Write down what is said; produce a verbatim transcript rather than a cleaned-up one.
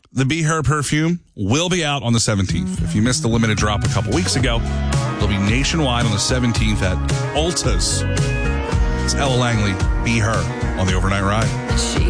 the Be Her perfume will be out on the seventeenth. If you missed the limited drop a couple weeks ago, it'll be nationwide on the seventeenth at Ulta's. It's Ella Langley, Be Her, on the Overnight Ride.